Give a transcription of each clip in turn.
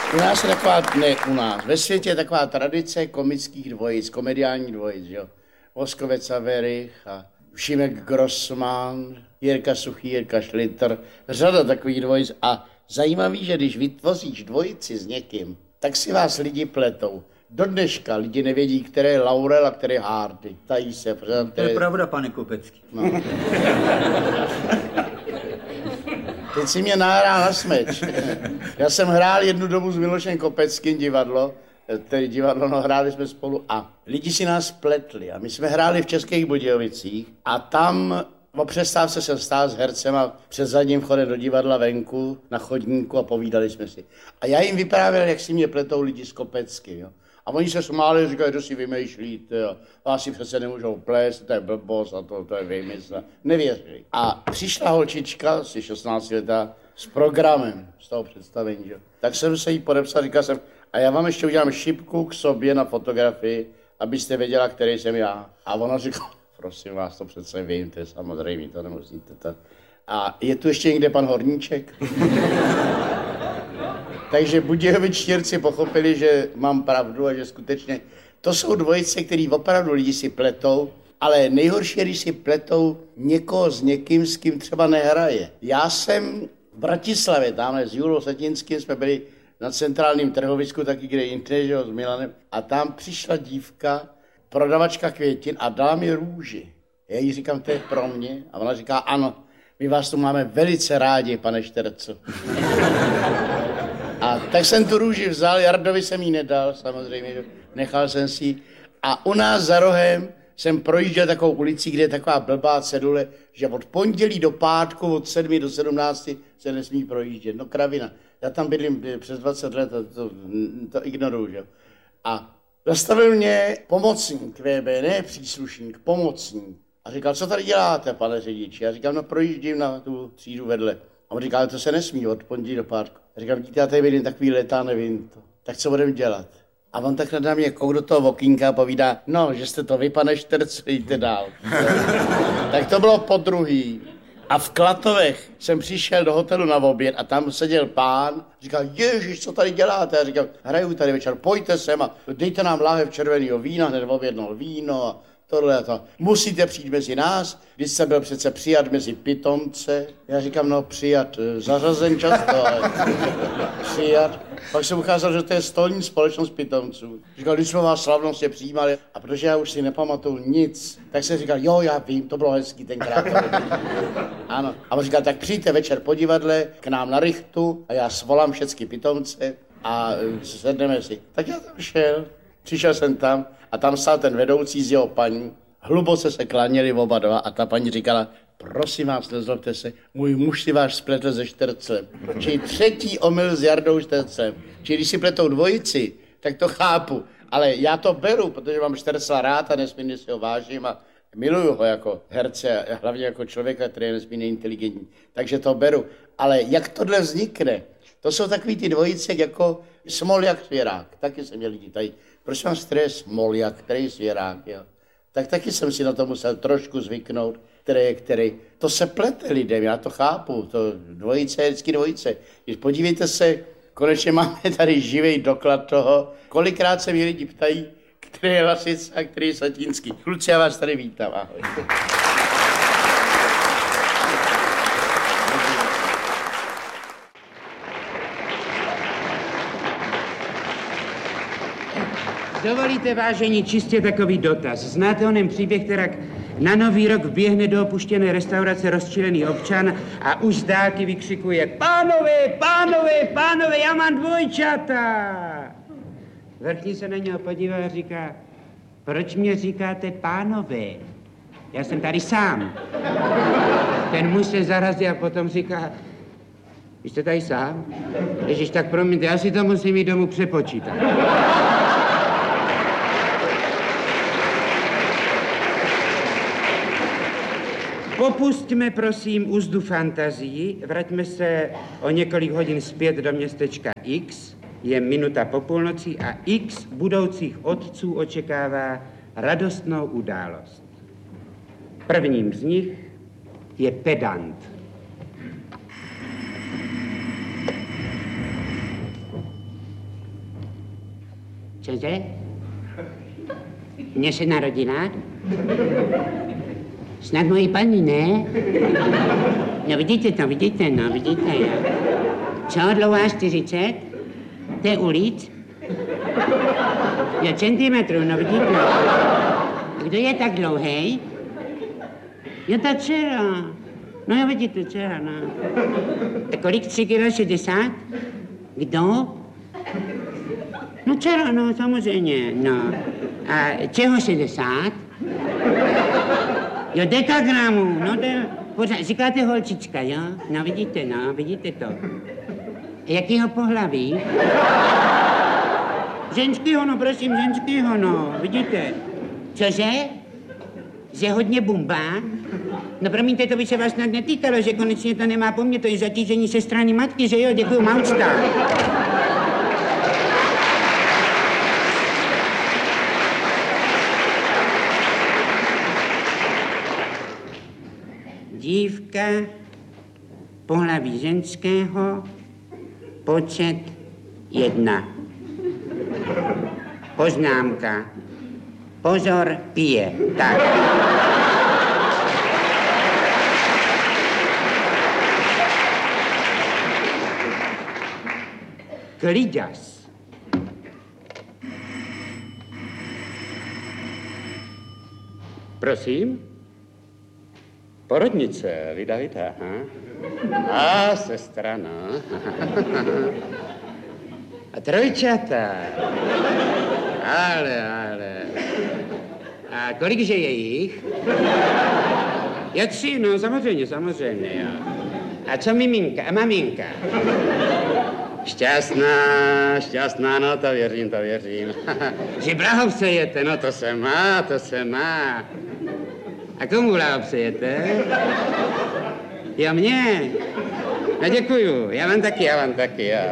U nás je taková, ne u nás, ve světě je taková tradice komických dvojic, komediálních dvojic, jo. Voskovec a Werich a Šimek Grossman, Jirka Suchý, Jirka Šlitr, řada takových dvojic. A zajímavý, že když vytvoříš dvojici s někým, tak si vás lidi pletou. Do dneška lidi nevědí, které je Laurel a které je Hardy. Tají se. Které... To je pravda, pane Kopecký. No. Teď si mě nahrál na smeč. Já jsem hrál jednu dobu s Milošem Kopeckým divadlo, tedy divadlo, no hráli jsme spolu a lidi si nás pletli a my jsme hráli v Českých Budějovicích a tam o přestávce jsem stál s hercema před zadním vchodem do divadla venku na chodníku a povídali jsme si. A já jim vyprávěl, jak si mě pletou lidi s Kopeckým, jo. A oni se smáli, říkají, kdo si vymýšlíte, jo. Vás si přece nemůžou plést, to je blbost a to je vymysl. Nevěřili. A přišla holčička, asi 16 letá, s programem z toho představení, jo. Tak jsem se jí podepsal, říkal jsem, a já vám ještě udělám šipku k sobě na fotografii, abyste věděla, který jsem já. A ona říkala, prosím vás, to přece vím, to je samozřejmě, to nemusíte. To. A je tu ještě někde pan Horníček? Takže Budějovičtěrci pochopili, že mám pravdu a že skutečně to jsou dvojice, který opravdu lidi si pletou, ale nejhorší je, když si pletou někoho s někým, s kým třeba nehraje. Já jsem v Bratislavě, tamhle s Julou Setinským jsme byli na centrálním trhovisku, taky kde jinde, že s Milanem, a tam přišla dívka, prodavačka květin a dala mi růži. Já jí říkám, to je pro mě. A ona říká, ano, my vás tu máme velice rádi, pane Šterco. A tak jsem tu růži vzal, Jardovi jsem jí nedal, samozřejmě, nechal jsem si ji. A u nás za rohem jsem projížděl takovou ulicí, kde je taková blbá cedule, že od pondělí do pátku, od 7 do 17 se nesmí projíždět. No kravina. Já tam bydlím přes 20 let, to ignoruju, že? A zastavil mě pomocník VB, ne příslušník, pomocník. A říkal, co tady děláte, pane řidiči? Já říkám, no projíždím na tu třídu vedle. A on říkal, to se nesmí od pondělí do pátku. A říkám, vidíte, já tady vidím takový letá, nevím to. Tak co budeme dělat? A on tak na mě kouk do toho okýnka a povídá, no, že jste to vy, pane Šterc, jděte dál. Tak to bylo podruhý. A v Klatovech jsem přišel do hotelu na oběd a tam seděl pán, říkal, ježiš, co tady děláte? A říkal, hraju tady večer, pojďte sem a dejte nám láhev červeného vína, hned objednal víno a tohle a to. Musíte přijít mezi nás, když jsem byl přece přijat mezi pitomce. Já říkám, no přijat, zařazen často, ale přijat. Pak se ukázalo, že to je stolní společnost pitomců. Říkal, když jsme vás slavnostně přijímali, a protože já už si nepamatuju nic, tak jsem říkal, jo, já vím, to bylo hezký tenkrát. Ano. A on říkal, tak přijďte večer po divadle k nám na Richtu a já svolám všechny pitomce a sedneme si. Tak já tam šel, přišel jsem tam a tam stál ten vedoucí s jeho paní. Hluboce se klaněli oba dva a ta paní říkala, prosím vás, nezlobte se, můj muž si váš spletl se Štercem. Čili třetí omyl s Jardou Štercem. Čili když si pletou dvojici, tak to chápu. Ale já to beru, protože mám Štercla rád a nesmírně si ho vážím a miluju ho jako herce a hlavně jako člověka, který je nesmírně inteligentní. Takže to beru. Ale jak tohle vznikne, to jsou takový ty dvojice jako Smoljak, Svěrák. Taky jsem měl lidi tady. Proč mám stres? Smoljak, který je Svěrák, jo. Tak taky jsem si na to musel trošku zvyknout, který je který. To se plete lidem, já to chápu, to dvojice je vždycky dvojice. Když podívejte se, konečně máme tady živý doklad toho, kolikrát se mi lidi ptají, který je Lasic a který je Satínský. Kluci, já vás tady vítám, ahoj. Dovolíte, vážení, čistě takový dotaz. Znáte onen příběh, kterak na Nový rok vběhne do opuštěné restaurace rozčilený občan a už z dálky vykřikuje pánové, pánové, pánové, já mám dvojčata. Vrchní se na něho podívá a říká, proč mě říkáte pánové? Já jsem tady sám. Ten muž se zarazí a potom říká, vy jste tady sám? Ježiš, tak promiňte, já si to musím jít domů přepočítat. Popustme, prosím, úzdu fantazii, vraťme se o několik hodin zpět do městečka X, je minuta po půlnoci a X budoucích otců očekává radostnou událost. Prvním z nich je pedant. Cože? Mně se narodila? Snad mojí paní, ne? No vidíte, jo. Co, dlouhá 40? To je ulic? Jo, centimetrů, no vidíte. Kdo je tak dlouhej? Jo, ta dcera. No jo, vidíte, dcera, no. A kolik 3 kilo 60? Kdo? No dcera, no, samozřejmě, no. A čeho 60? Jo, dekagramů, no pořád, říkáte holčička, jo? No, vidíte to. Jakýho pohlaví? Ženskýho, no, prosím, ženskýho, no, vidíte. Cože? Že hodně bumba? No, promiňte, to by se vás snad netýkalo, že konečně to nemá po mně, to je zatížení se strany matky, že jo? Děkuju, maučta. Dívka, pohlaví ženského, počet 1. Poznámka. Pozor, pije. Tak. Kliďas. Prosím? Porodnice, vydavita, aha. A sestra, no. A trojčata. Ale. A kolikže je jich? Je 3, no, samozřejmě, jo. A co miminka a maminka? Šťastná, no, to věřím. Že blahopřejete, no, to se má. A komu blahopřejete? Jo, mně. No, děkuju, já vám taky, jo.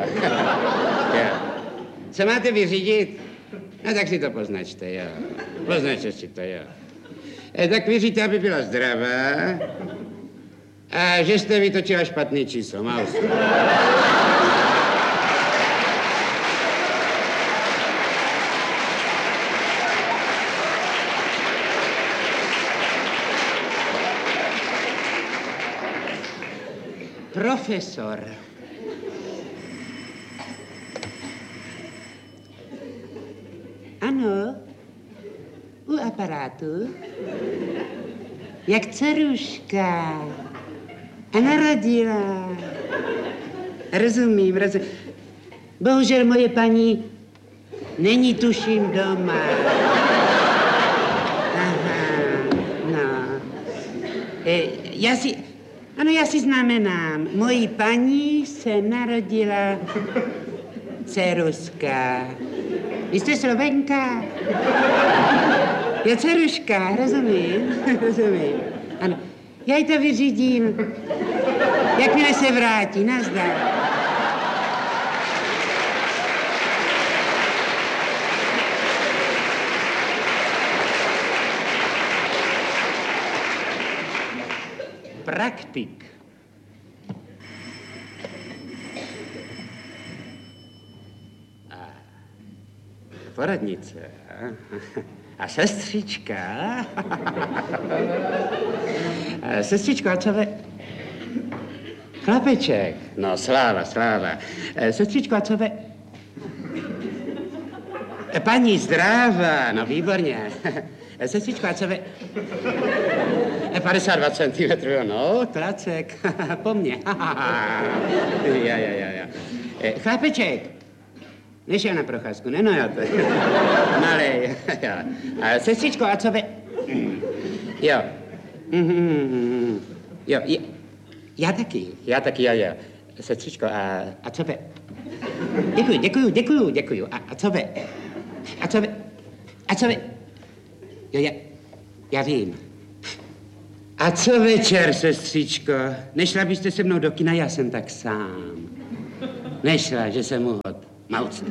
Co máte vyřídit? No, tak si to poznačte, jo. Poznačte si to, jo. Tak vyříte, aby byla zdravá a že jste vytočila špatný číslo, Maus. Profesor. Ano, u aparátu. Jak dceruška. A narodila. Rozumím. Bohužel moje paní není, tuším, doma. Aha, no. Já si znamenám, mojí paní se narodila dceruška. Vy jste Slovenka? Jo, dceruška, rozumím. Ano, já jí to vyřídím. Jakmile se vrátí, nazdar. Praktik. Poradnice. A sestřička. Sestřičko, a co vy? Chlapeček. No, sláva. Sestřičko, a co vy? Paní zdráva, no výborně. Sestřičko, a co vy? 52 centimetrů, no, tlacek, po mně. Ja. Chlapeček, nešel na procházku, ne, no jo, to je malej, jo. A sestřičko, a co vy? Jo. Jo, já taky, jo. Sestřičko, a co vy? Děkuju. A co vy? A co vy? Jo, já vím. A co večer, sestřičko? Nešla byste se mnou do kina, já jsem tak sám. Nešla, že jsem uhod. Mauc.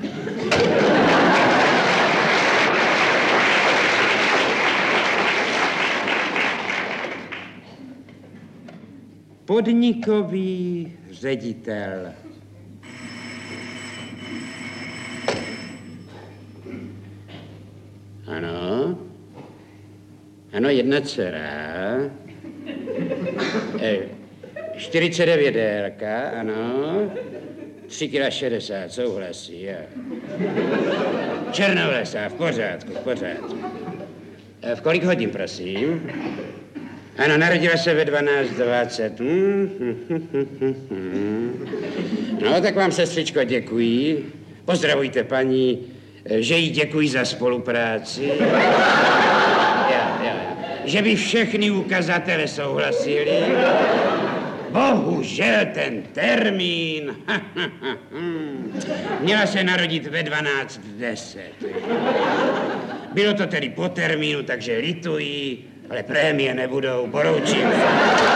Podnikový ředitel. Ano, jedna dcera. 49 délka, ano. 3,60 kg, souhlasí, jo. Černovlesá, v pořádku, v pořádku. V kolik hodin, prosím? Ano, narodila se ve 12:20. No, tak vám, sestřičko, děkuji. Pozdravujte paní, že jí děkuji za spolupráci. Že by všechny ukazatele souhlasili. Bohužel ten termín. Měla se narodit ve 12:10. Bylo to tedy po termínu, takže lituji, ale prémie nebudou, poroučím.